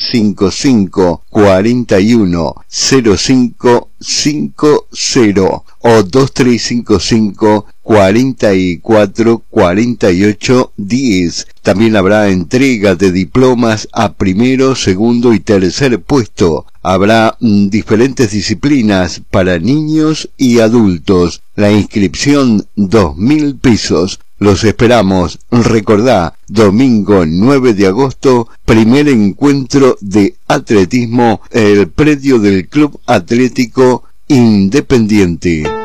355 41 05 50 o 2355 44 48 10. También habrá entrega de diplomas a primero, segundo y tercer puesto. Habrá diferentes disciplinas para niños y adultos. La inscripción 2.000 pesos. Los esperamos. Recordá, domingo 9 de agosto, primer encuentro de atletismo, el predio del Club Atlético Independiente.